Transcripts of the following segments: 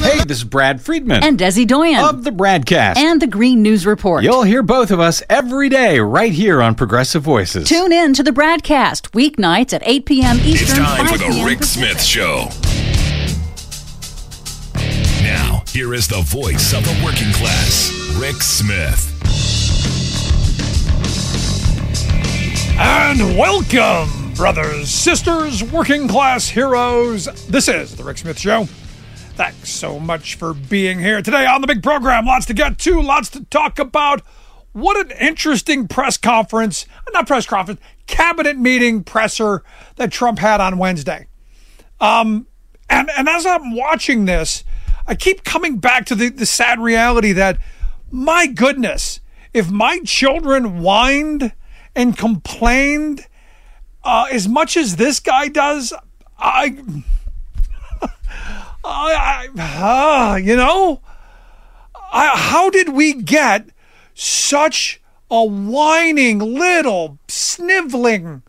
Hey, this is Brad Friedman. And Desi Doyen. Of the Bradcast. And the Green News Report. You'll hear both of us every day right here on Progressive Voices. Tune in to the Bradcast, weeknights at 8 p.m. Eastern. It's time for the Rick Smith Show. Now, here is the voice of the working class, Rick Smith. And welcome, brothers, sisters, working class heroes. This is the Rick Smith Show. Thanks so much for being here today on the big program. Lots to get to, lots to talk about. What an interesting cabinet meeting presser that Trump had on Wednesday. And as I'm watching this, I keep coming back to the sad reality that, my goodness, if my children whined and complained as much as this guy does, how did we get such a whining, little, sniveling?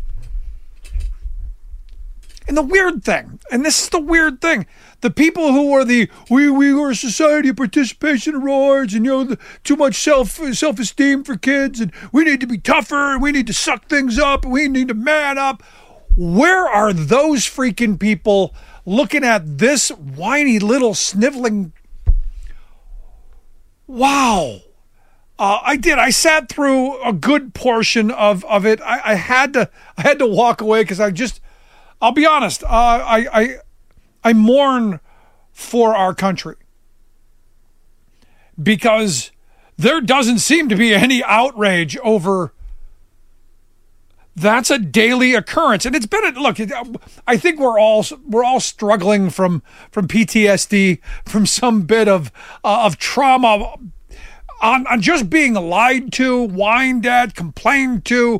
And the weird thing, and this is the weird thing, the people who are we are a society of participation awards, and too much self-esteem for kids, and we need to be tougher, and we need to suck things up, and we need to man up. Where are those freaking people looking at this whiny little sniveling? Wow. I sat through a good portion of it. I had to walk away because I'll be honest, I mourn for our country because there doesn't seem to be any outrage over. That's a daily occurrence, and it's been look. I think we're all struggling from PTSD, from some bit of trauma, on just being lied to, whined at, complained to,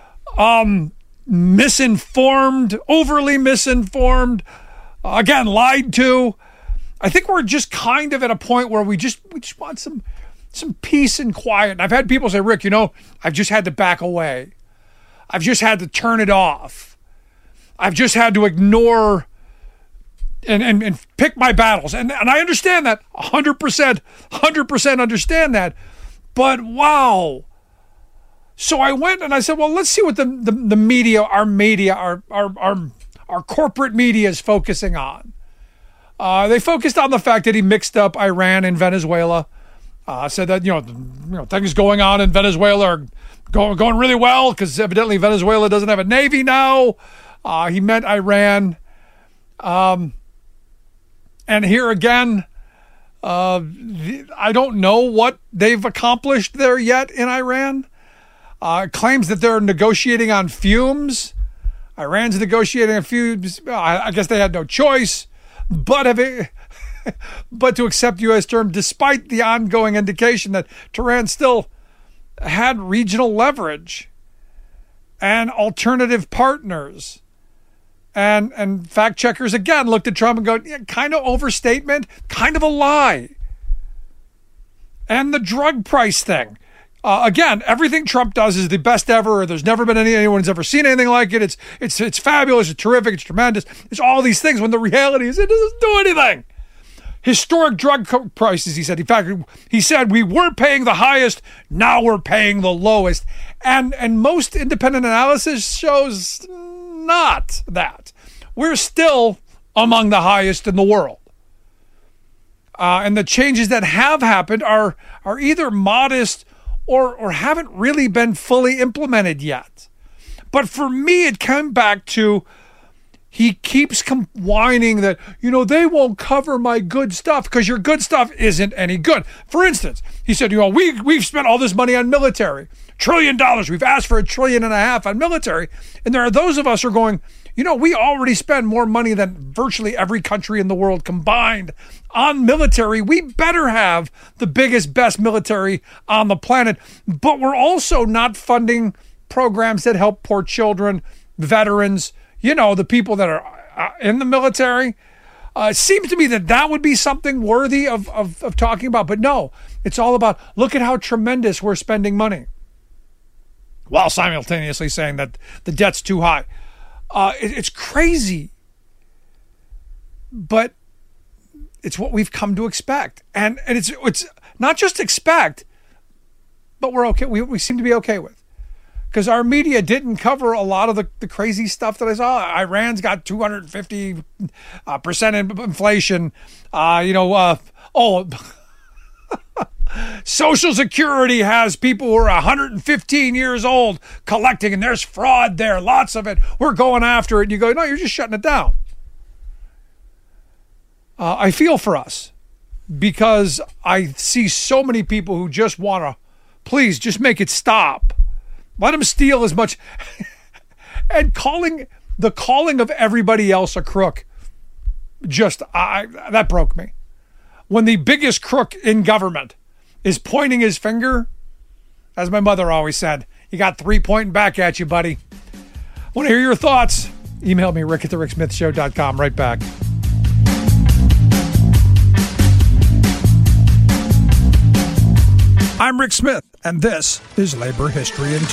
misinformed, overly misinformed, again lied to. I think we're just kind of at a point where we just want some peace and quiet. And I've had people say, Rick, I've just had to back away. I've just had to turn it off. I've just had to ignore and pick my battles. And I understand that 100% understand that. But wow. So I went and I said, well, let's see what the media, our corporate media is focusing on. They focused on the fact that he mixed up Iran and Venezuela. Said that, things going on in Venezuela are going really well because evidently Venezuela doesn't have a navy now. He meant Iran. And here again, I don't know what they've accomplished there yet in Iran. Claims that they're negotiating on fumes. Iran's negotiating on fumes. I guess they had no choice but to accept U.S. terms, despite the ongoing indication that Tehran still had regional leverage and alternative partners. And fact checkers again looked at Trump and go, yeah, kind of overstatement, kind of a lie. And the drug price thing. Again, everything Trump does is the best ever. There's never been anyone's ever seen anything like it. It's fabulous, it's terrific, it's tremendous. It's all these things when the reality is it doesn't do anything. Historic drug prices, he said. In fact, he said we were paying the highest, now we're paying the lowest. And most independent analysis shows not that. We're still among the highest in the world. And the changes that have happened are either modest or haven't really been fully implemented yet. But for me, it came back to he keeps whining that, they won't cover my good stuff because your good stuff isn't any good. For instance, he said, we've spent all this money on military, $1 trillion. We've asked for $1.5 trillion on military. And there are those of us who are going, we already spend more money than virtually every country in the world combined on military. We better have the biggest, best military on the planet. But we're also not funding programs that help poor children, veterans, the people that are in the military. It seems to me that would be something worthy of talking about. But no, it's all about, look at how tremendous we're spending money, while simultaneously saying that the debt's too high. It's crazy. But it's what we've come to expect. And it's not just expect, but we're okay. We seem to be okay with. Because our media didn't cover a lot of the crazy stuff that I saw. Iran's got 250% inflation. Social Security has people who are 115 years old collecting, and there's fraud there, lots of it. We're going after it. And you go, no, you're just shutting it down. I feel for us because I see so many people who just want to, please just make it stop. Let them steal as much. And calling of everybody else a crook, that broke me. When the biggest crook in government is pointing his finger, as my mother always said, you got 3 pointing back at you, buddy. Want to hear your thoughts? Email me, rick@thericksmithshow.com. Right back. I'm Rick Smith, and this is Labor History in 2.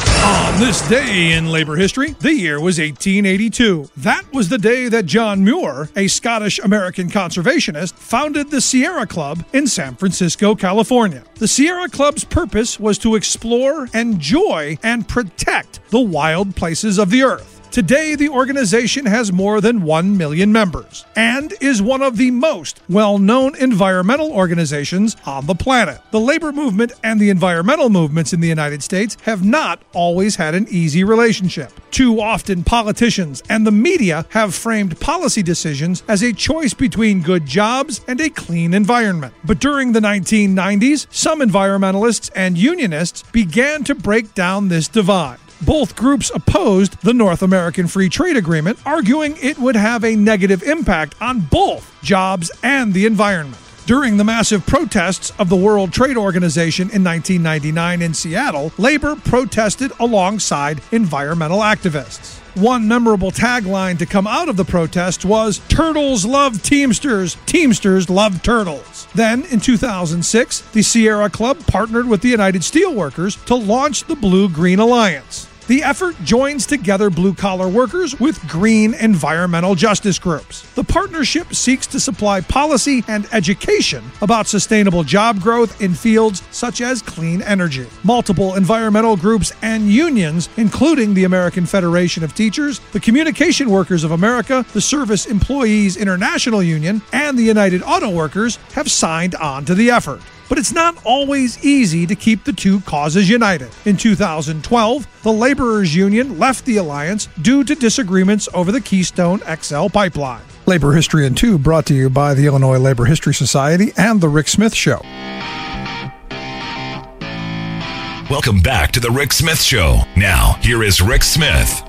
On this day in labor history, the year was 1882. That was the day that John Muir, a Scottish-American conservationist, founded the Sierra Club in San Francisco, California. The Sierra Club's purpose was to explore, enjoy, and protect the wild places of the earth. Today, the organization has more than 1 million members and is one of the most well-known environmental organizations on the planet. The labor movement and the environmental movements in the United States have not always had an easy relationship. Too often, politicians and the media have framed policy decisions as a choice between good jobs and a clean environment. But during the 1990s, some environmentalists and unionists began to break down this divide. Both groups opposed the North American Free Trade Agreement, arguing it would have a negative impact on both jobs and the environment. During the massive protests of the World Trade Organization in 1999 in Seattle, labor protested alongside environmental activists. One memorable tagline to come out of the protests was, "Turtles love Teamsters, Teamsters love turtles." Then, in 2006, the Sierra Club partnered with the United Steelworkers to launch the Blue-Green Alliance. The effort joins together blue-collar workers with green environmental justice groups. The partnership seeks to supply policy and education about sustainable job growth in fields such as clean energy. Multiple environmental groups and unions, including the American Federation of Teachers, the Communication Workers of America, the Service Employees International Union, and the United Auto Workers, have signed on to the effort. But it's not always easy to keep the two causes united. In 2012, the Laborers Union left the alliance due to disagreements over the Keystone XL pipeline. Labor History in 2 brought to you by the Illinois Labor History Society and The Rick Smith Show. Welcome back to The Rick Smith Show. Now, here is Rick Smith.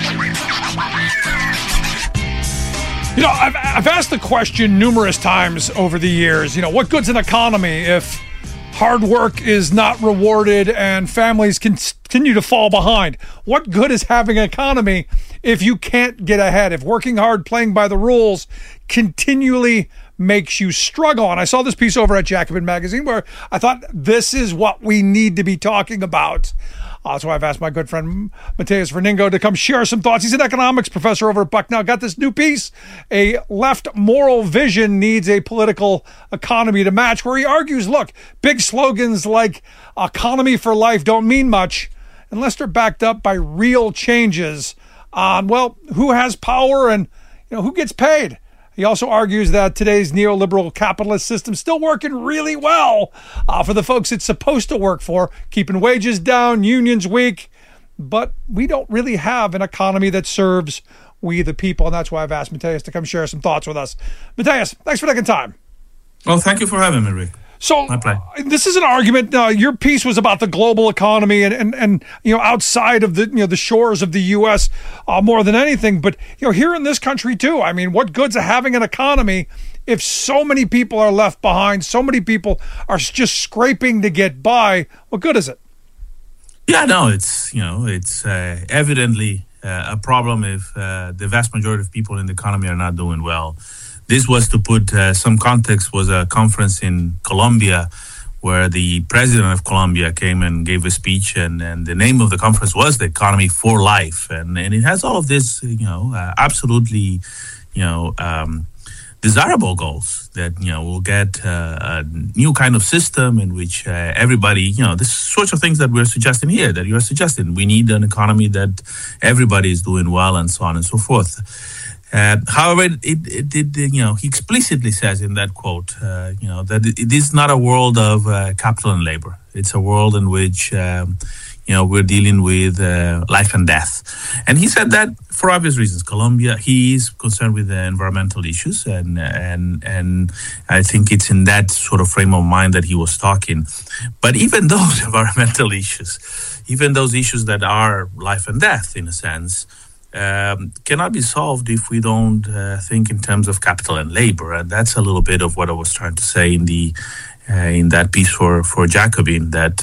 You know, I've asked the question numerous times over the years, what good's an economy if hard work is not rewarded and families continue to fall behind? What good is having an economy if you can't get ahead, if working hard, playing by the rules continually makes you struggle? And I saw this piece over at Jacobin Magazine where I thought this is what we need to be talking about. That's why I've asked my good friend Mateus Verningo to come share some thoughts. He's an economics professor over at Bucknell. Got this new piece, A Left Moral Vision Needs a Political Economy to Match, where he argues, look, big slogans like economy for life don't mean much unless they're backed up by real changes on, well, who has power and who gets paid. He also argues that today's neoliberal capitalist system is still working really well for the folks it's supposed to work for, keeping wages down, unions weak, but we don't really have an economy that serves we the people, and that's why I've asked Mateus to come share some thoughts with us. Mateus, thanks for taking time. Well, thank you for having me, Rick. So this is an argument. Your piece was about the global economy and outside of the shores of the U.S. More than anything. But here in this country too. I mean, what good's having an economy if so many people are left behind? So many people are just scraping to get by. What good is it? Yeah, no, it's evidently a problem if the vast majority of people in the economy are not doing well. This was, to put some context, was a conference in Colombia where the president of Colombia came and gave a speech, and the name of the conference was The Economy for Life. And it has all of this, absolutely, the desirable goals that, will get a new kind of system in which everybody, the sorts of things that we're suggesting here, that you're suggesting. We need an economy that everybody is doing well and so on and so forth. However, he explicitly says in that quote, that it is not a world of capital and labor. It's a world in which, we're dealing with life and death. And he said that for obvious reasons. Colombia, he is concerned with the environmental issues, and I think it's in that sort of frame of mind that he was talking. But even those environmental issues, even those issues that are life and death in a sense, cannot be solved if we don't think in terms of capital and labor. And that's a little bit of what I was trying to say in that piece for Jacobin, that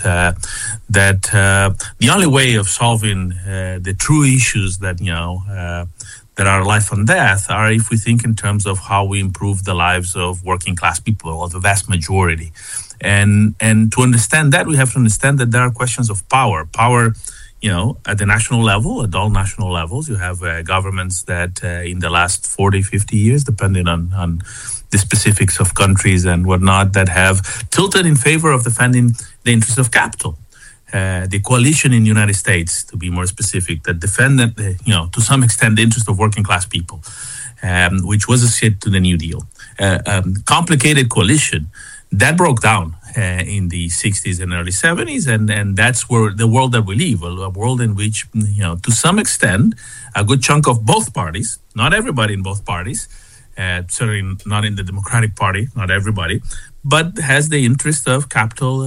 the only way of solving the true issues that that are life and death are if we think in terms of how we improve the lives of working class people, of the vast majority. And to understand that, we have to understand that there are questions of power. Power, at the national level, at all national levels. You have governments that in the last 40, 50 years, depending on the specifics of countries and whatnot, that have tilted in favor of defending the interests of capital. The coalition in the United States, to be more specific, that defended, to some extent, the interest of working class people, which was associated to the New Deal. Complicated coalition that broke down in the 60s and early 70s, and that's where the world that we live, a world in which, to some extent, a good chunk of both parties, not everybody in both parties, certainly not in the Democratic Party, not everybody, but has the interest of capital,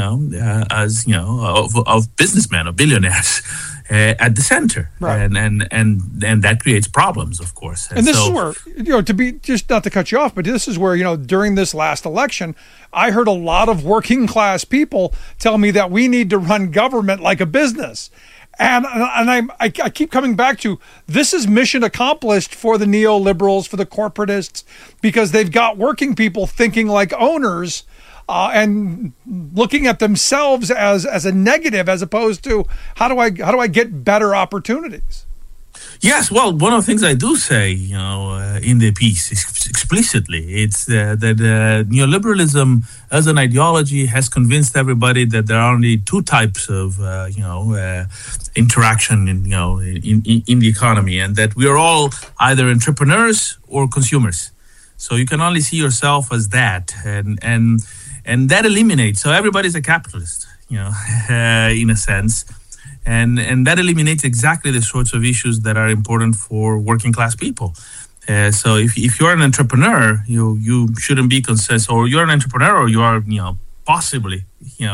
of businessmen, of billionaires at the center, right. and that creates problems, of course. And this is where, to be, just not to cut you off, but this is where, during this last election, I heard a lot of working class people tell me that we need to run government like a business. And I keep coming back to, this is mission accomplished for the neoliberals, for the corporatists, because they've got working people thinking like owners and looking at themselves as a negative, as opposed to how do I get better opportunities? Yes, well, one of the things I do say, in the piece explicitly, it's that neoliberalism as an ideology has convinced everybody that there are only two types of, interaction in the economy, and that we are all either entrepreneurs or consumers. So you can only see yourself as that, and that eliminates. So everybody's a capitalist, in a sense. And that eliminates exactly the sorts of issues that are important for working class people. So if you're an entrepreneur, you shouldn't be concerned. Or you're an entrepreneur, or you are possibly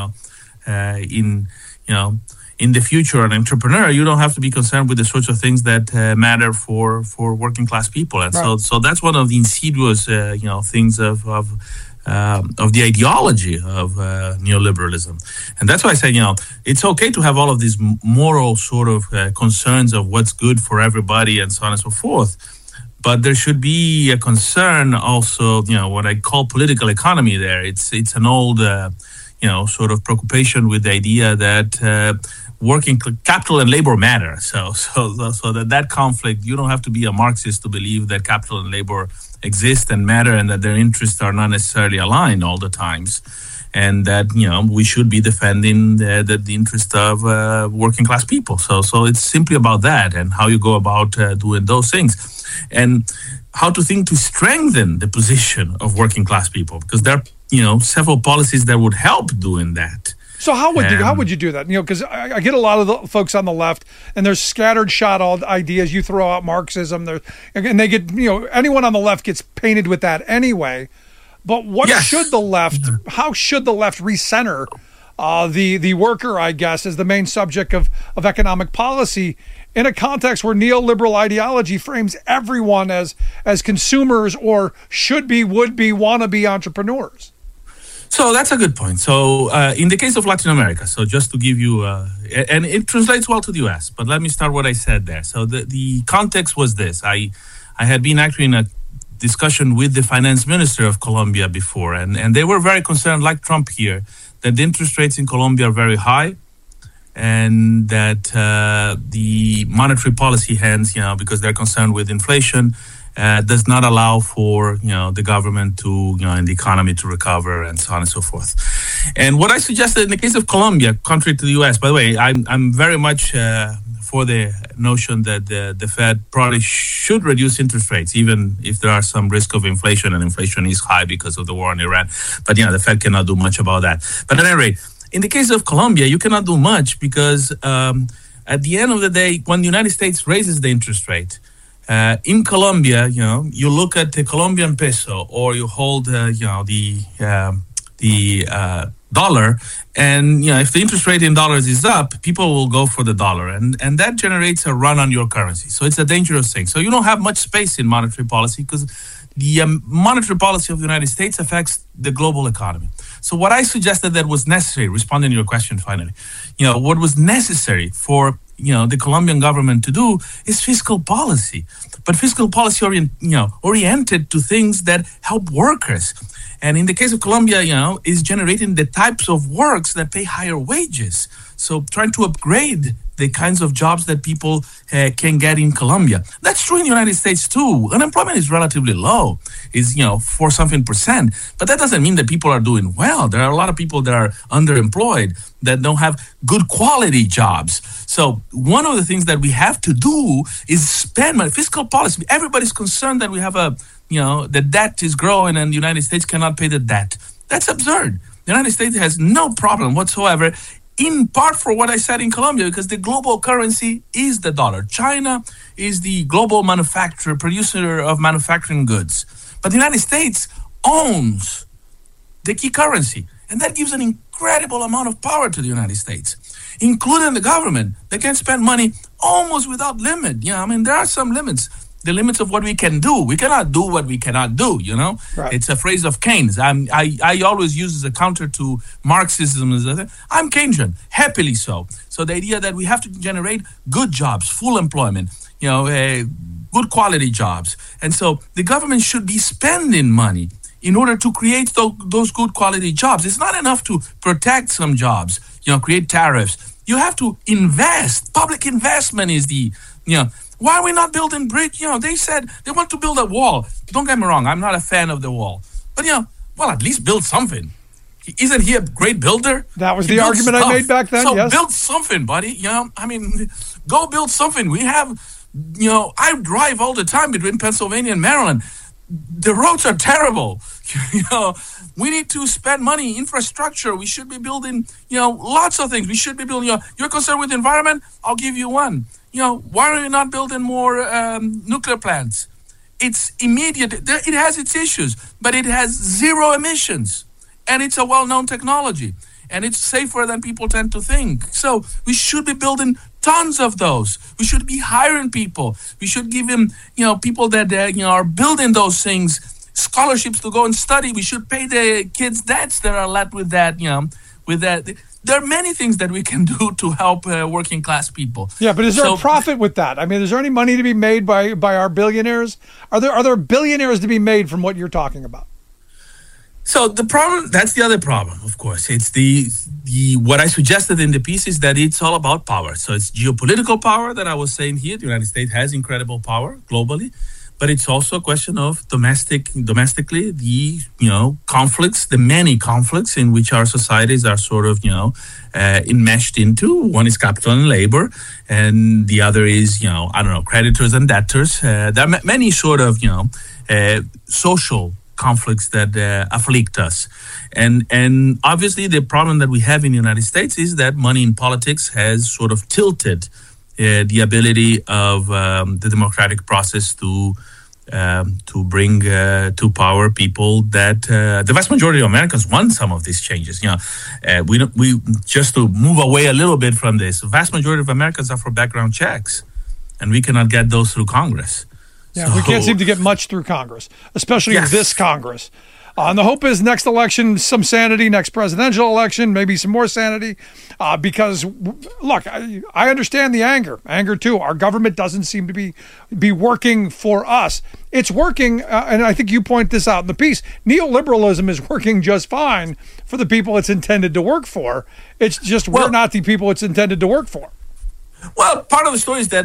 in the future an entrepreneur. You don't have to be concerned with the sorts of things that matter for working class people. And right. so that's one of the insidious things of the ideology of neoliberalism. And that's why I say, it's okay to have all of these moral sort of concerns of what's good for everybody and so on and so forth. But there should be a concern also, what I call political economy there. It's an old, sort of preoccupation with the idea that working capital and labor matter. So that conflict, you don't have to be a Marxist to believe that capital and labor exist and matter, and that their interests are not necessarily aligned all the times, and that we should be defending the interest of working class people. So it's simply about that, and how you go about doing those things, and how to think to strengthen the position of working class people, because there are several policies that would help doing that. So how would you do that? Because I get a lot of the folks on the left, and there's scattered shot ideas. You throw out Marxism, and they get anyone on the left gets painted with that anyway. But what should the left? How should the left recenter the worker? I guess is the main subject of economic policy in a context where neoliberal ideology frames everyone as consumers or should be, would be, wanna be entrepreneurs. So that's a good point. So in the case of Latin America, so just to give you, and it translates well to the U.S., but let me start what I said there. So the context was this. I had been actually in a discussion with the finance minister of Colombia before, and they were very concerned, like Trump here, that the interest rates in Colombia are very high, and that the monetary policy hands, because they're concerned with inflation, does not allow for the government to and the economy to recover and so on and so forth. And what I suggested in the case of Colombia, contrary to the U.S., by the way, I'm very much for the notion that the Fed probably should reduce interest rates, even if there are some risk of inflation, and inflation is high because of the war in Iran. But the Fed cannot do much about that. But at any rate, in the case of Colombia, you cannot do much because at the end of the day, when the United States raises the interest rate, in Colombia, you look at the Colombian peso, or you hold, the dollar, and if the interest rate in dollars is up, people will go for the dollar, and that generates a run on your currency. So it's a dangerous thing. So you don't have much space in monetary policy because the monetary policy of the United States affects the global economy. So what I suggested that was necessary, responding to your question finally, what was necessary for the Colombian government to do is fiscal policy, but fiscal policy oriented to things that help workers. And in the case of Colombia, is generating the types of works that pay higher wages. So trying to upgrade the kinds of jobs that people can get in Colombia. That's true in the United States too. Unemployment is relatively low, is 4-something%. But that doesn't mean that people are doing well. There are a lot of people that are underemployed, that don't have good quality jobs. So one of the things that we have to do is spend money. Fiscal policy. Everybody's concerned that we have the debt is growing and the United States cannot pay the debt. That's absurd. The United States has no problem whatsoever, in part for what I said in Colombia, because the global currency is the dollar. China is the global producer of manufacturing goods. But the United States owns the key currency. And that gives an incredible amount of power to the United States, including the government. They can spend money almost without limit. There are some limits. The limits of what we can do. We cannot do what we cannot do, Right. It's a phrase of Keynes. I always use as a counter to Marxism. I'm Keynesian, happily so. So the idea that we have to generate good jobs, full employment, good quality jobs. And so the government should be spending money in order to create those good quality jobs. It's not enough to protect some jobs, create tariffs. You have to invest. Public investment is the, why are we not building bridge? They said they want to build a wall. Don't get me wrong, I'm not a fan of the wall. But, at least build something. Isn't he a great builder? That was the argument I made back then, so yes. Build something, buddy. Go build something. We have, I drive all the time between Pennsylvania and Maryland. The roads are terrible. We need to spend money, infrastructure. We should be building, lots of things. We should be building, you're concerned with the environment? I'll give you one. Why are you not building more nuclear plants? It's immediate. It has its issues, but it has zero emissions. And it's a well-known technology. And it's safer than people tend to think. So we should be building tons of those. We should be hiring people. We should give them, people that are building those things, scholarships to go and study. We should pay the kids' debts that are left with that, with that. There are many things that we can do to help working class people. Yeah, but is there a profit with that? Is there any money to be made by our billionaires? Are there billionaires to be made from what you're talking about? So the problem, that's the other problem, of course. It's the what I suggested in the piece is that it's all about power. So it's geopolitical power that I was saying here. The United States has incredible power globally, but it's also a question of domestically, the, conflicts, the many conflicts in which our societies are sort of, enmeshed into. One is capital and labor, and the other is, creditors and debtors. There are many sort of, social conflicts that afflict us. And obviously the problem that we have in the United States is that money in politics has sort of tilted the ability of the democratic process to bring to power people that the vast majority of Americans want some of these changes. We just to move away a little bit from this, the vast majority of Americans are for background checks, and we cannot get those through Congress. Yeah, we can't seem to get much through Congress, especially this Congress. And the hope is next election, some sanity, next presidential election, maybe some more sanity. Because, look, I understand the anger too. Our government doesn't seem to be working for us. It's working, and I think you point this out in the piece, neoliberalism is working just fine for the people it's intended to work for. It's just we're not the people it's intended to work for. Well, part of the story is that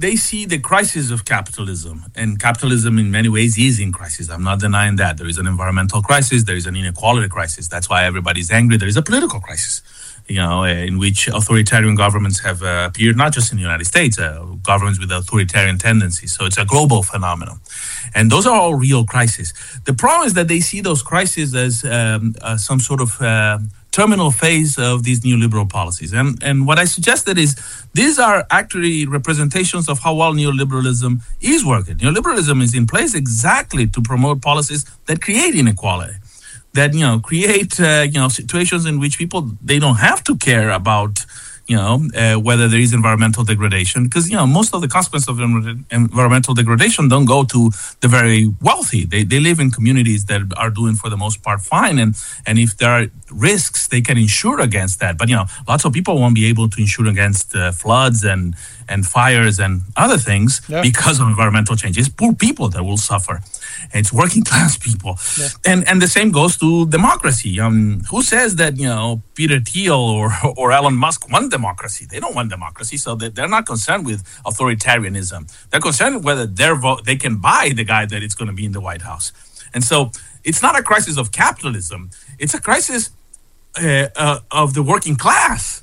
they see the crisis of capitalism, and capitalism in many ways is in crisis. I'm not denying that. There is an environmental crisis, there is an inequality crisis. That's why everybody's angry. There is a political crisis, in which authoritarian governments have appeared, not just in the United States, governments with authoritarian tendencies. So it's a global phenomenon. And those are all real crises. The problem is that they see those crises as some sort of terminal phase of these neoliberal policies. And what I suggested is these are actually representations of how well neoliberalism is working. Neoliberalism is in place exactly to promote policies that create inequality, that, create, situations in which people, they don't have to care about, whether there is environmental degradation, because, most of the consequences of environmental degradation don't go to the very wealthy. They live in communities that are doing, for the most part, fine. And if there are risks, they can insure against that. But, lots of people won't be able to insure against floods and fires and other things because of environmental change. It's poor people that will suffer. It's working class people. Yeah. And the same goes to democracy. Who says that, Peter Thiel or Elon Musk want democracy? They don't want democracy, so they're not concerned with authoritarianism. They're concerned with whether their vote, they can buy the guy that is going to be in the White House. And so it's not a crisis of capitalism. It's a crisis of the working class,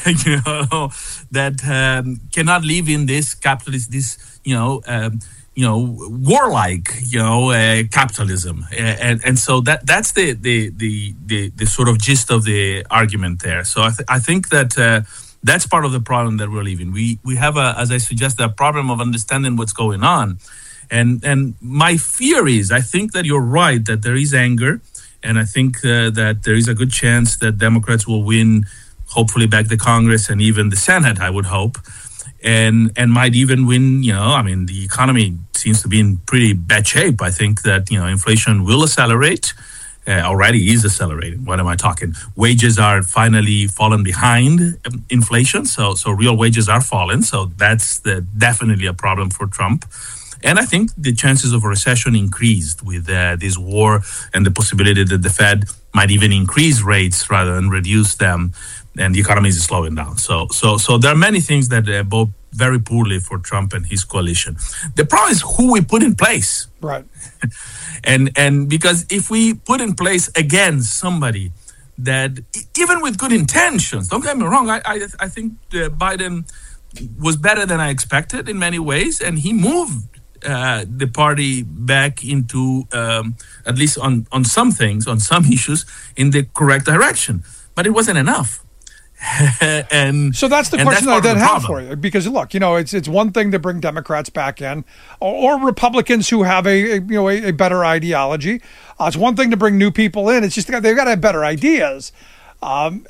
that cannot live in this capitalist, warlike, capitalism, and so that's the sort of gist of the argument there. So I think that that's part of the problem that we're living. We have as I suggested, a problem of understanding what's going on, and my fear is, I think that you're right, that there is anger, and I think that there is a good chance that Democrats will win, hopefully back the Congress and even the Senate, I would hope. And might even win, the economy seems to be in pretty bad shape. I think that, inflation will accelerate, already is accelerating. What am I talking? Wages are finally fallen behind inflation. So real wages are falling. So that's definitely a problem for Trump. And I think the chances of a recession increased with this war and the possibility that the Fed might even increase rates rather than reduce them. And the economy is slowing down. So there are many things that bode very poorly for Trump and his coalition. The problem is who we put in place. Right. and because if we put in place, again, somebody that, even with good intentions, don't get me wrong, I think Biden was better than I expected in many ways, and he moved the party back into, at least on some things, on some issues, in the correct direction. But it wasn't enough. And so that's the question that I have for you, because look, it's one thing to bring Democrats back in, or Republicans who have a better ideology. It's one thing to bring new people in. It's just they've got to have better ideas, and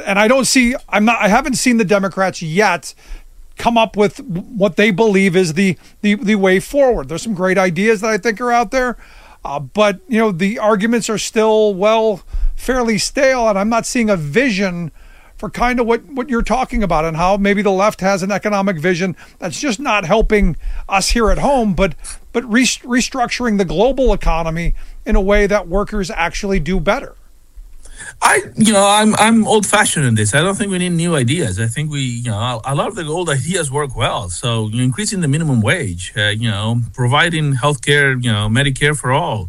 I haven't seen the Democrats yet come up with what they believe is the way forward. There's some great ideas that I think are out there, but the arguments are still fairly stale, and I'm not seeing a vision for kind of what you're talking about, and how maybe the left has an economic vision that's just not helping us here at home, but restructuring the global economy in a way that workers actually do better. I'm old-fashioned in this. I don't think we need new ideas. I think a lot of the old ideas work well. So increasing the minimum wage, providing healthcare, Medicare for all,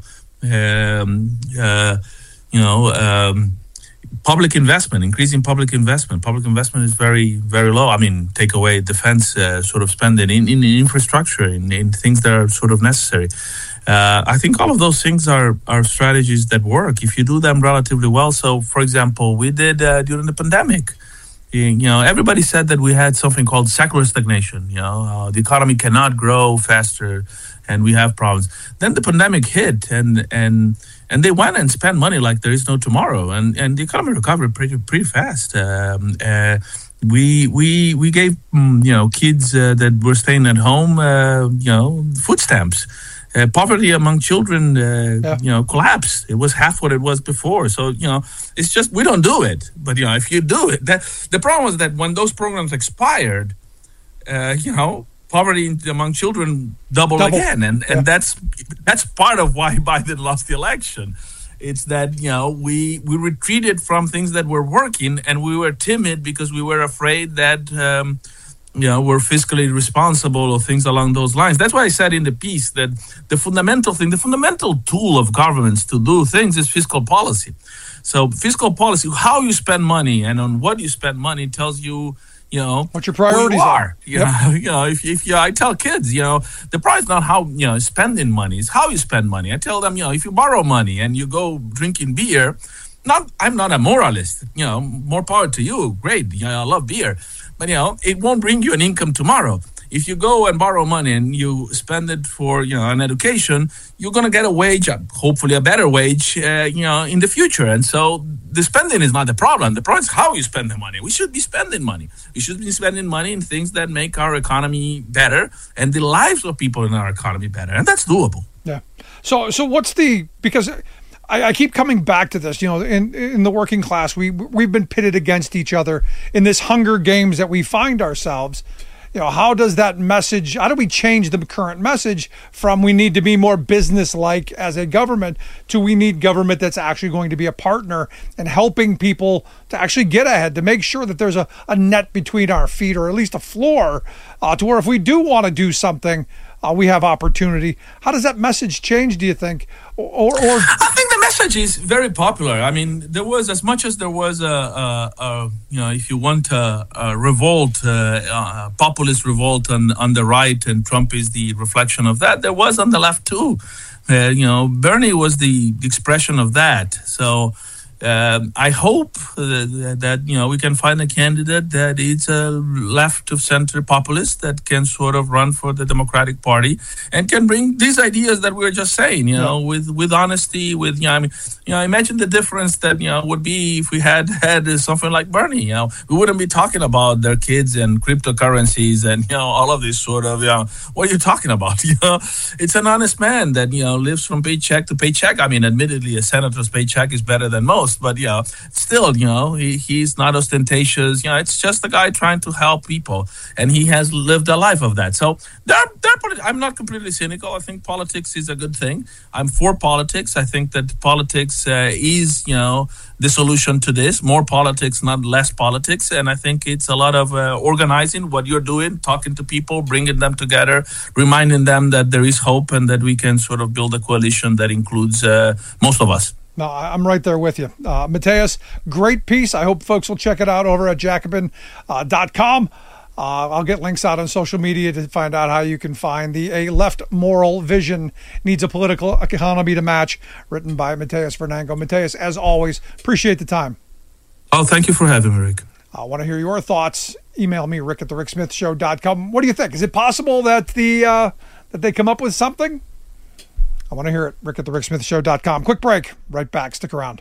public investment, increasing public investment. Public investment is very, very low. I mean, take away defense sort of spending in infrastructure, in things that are sort of necessary. I think all of those things are strategies that work if you do them relatively well. So, for example, we did during the pandemic. Everybody said that we had something called secular stagnation. The economy cannot grow faster, and we have problems. Then the pandemic hit, and they went and spent money like there is no tomorrow, and the economy recovered pretty fast. We gave kids that were staying at home food stamps. Poverty among children collapsed. It was half what it was before. So it's just we don't do it. But if you do it, the problem was that when those programs expired, poverty among children doubled again, and that's part of why Biden lost the election. It's that we retreated from things that were working, and we were timid because we were afraid that we're fiscally responsible or things along those lines. That's why I said in the piece that the fundamental tool of governments to do things is fiscal policy. So fiscal policy, how you spend money and on what you spend money tells you, what your priorities are. I tell kids, the problem is not how, spending money, it's how you spend money. I tell them, if you borrow money and you go drinking beer, I'm not a moralist, more power to you. Great. I love beer, but it won't bring you an income tomorrow. If you go and borrow money and you spend it for, an education, you're going to get a wage, hopefully a better wage, in the future. And so the spending is not the problem. The problem is how you spend the money. We should be spending money. We should be spending money in things that make our economy better and the lives of people in our economy better. And that's doable. Yeah. So what's because I keep coming back to this, in the working class, we've been pitted against each other in this Hunger Games that we find ourselves. How do we change the current message from we need to be more business-like as a government to we need government that's actually going to be a partner and helping people to actually get ahead, to make sure that there's a net between our feet or at least a floor to where if we do want to do something, we have opportunity. How does that message change, do you think? Or I think the message is very popular. I mean, there was, as much as there was if you want a revolt, populist revolt on the right, and Trump is the reflection of that, there was on the left too. Bernie was the expression of that. So I hope that we can find a candidate that is a left of center populist that can sort of run for the Democratic Party and can bring these ideas that we were just saying, with honesty, with imagine the difference that would be if we had something like Bernie. We wouldn't be talking about their kids and cryptocurrencies and all of this sort of what are you talking about? It's an honest man that lives from paycheck to paycheck. I mean, admittedly, a senator's paycheck is better than most. But still, he's not ostentatious. It's just a guy trying to help people, and he has lived a life of that. So I'm not completely cynical. I think politics is a good thing. I'm for politics. I think that politics is, the solution to this. More politics, not less politics. And I think it's a lot of organizing what you're doing, talking to people, bringing them together, reminding them that there is hope and that we can sort of build a coalition that includes most of us. No, I'm right there with you. Mateus, great piece. I hope folks will check it out over at Jacobin.com. I'll get links out on social media to find out how you can find A Left Moral Vision Needs a Political Economy to Match, written by Mateus Vernango. Mateus, as always, appreciate the time. Oh, thank you for having me, Rick. I want to hear your thoughts. Email me, rick@thericksmithshow.com. What do you think? Is it possible that that they come up with something? I want to hear it. rick@thericksmithshow.com. Quick break. Right back. Stick around.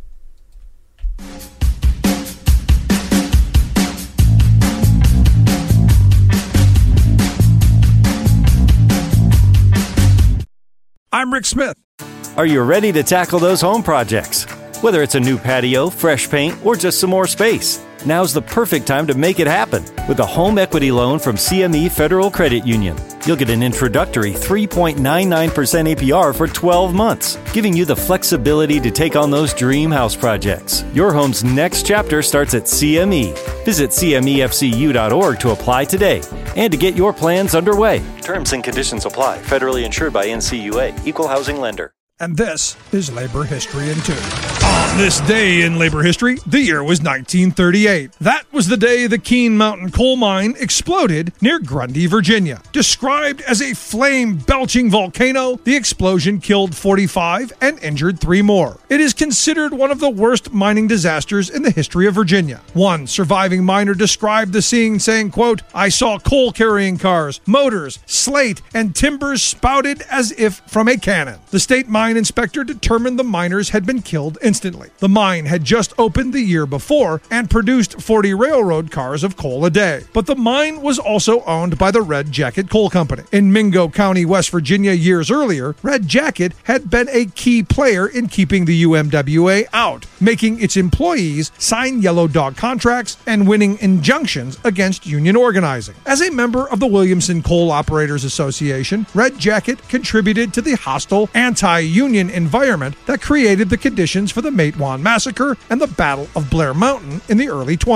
I'm Rick Smith. Are you ready to tackle those home projects? Whether it's a new patio, fresh paint, or just some more space, now's the perfect time to make it happen with a home equity loan from CME Federal Credit Union. You'll get an introductory 3.99% APR for 12 months, giving you the flexibility to take on those dream house projects. Your home's next chapter starts at CME. Visit CMEFCU.org to apply today and to get your plans underway. Terms and conditions apply. Federally insured by NCUA. Equal housing lender. And this is Labor History in 2. On this day in labor history, the year was 1938. That was the day the Keene Mountain coal mine exploded near Grundy, Virginia. Described as a flame-belching volcano, the explosion killed 45 and injured 3 more. It is considered one of the worst mining disasters in the history of Virginia. One surviving miner described the scene saying, quote, "I saw coal-carrying cars, motors, slate, and timbers spouted as if from a cannon." The state mine inspector determined the miners had been killed instantly. The mine had just opened the year before and produced 40 railroad cars of coal a day. But the mine was also owned by the Red Jacket Coal Company. In Mingo County, West Virginia, years earlier, Red Jacket had been a key player in keeping the UMWA out, making its employees sign yellow dog contracts and winning injunctions against union organizing. As a member of the Williamson Coal Operators Association, Red Jacket contributed to the hostile anti-union environment that created the conditions for the Matewan Massacre and the Battle of Blair Mountain in the early 20s.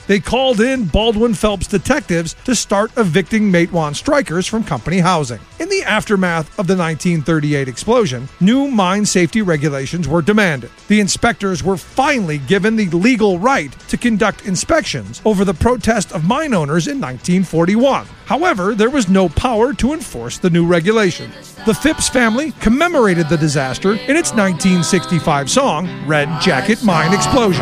They called in Baldwin Phelps detectives to start evicting Matewan strikers from company housing. In the aftermath of the 1938 explosion, new mine safety regulations were demanded. The inspectors were finally given the legal right to conduct inspections over the protest of mine owners in 1941. However, there was no power to enforce the new regulations. The Phipps family commemorated the disaster in its 1965 song, Red Jacket Mine Explosion.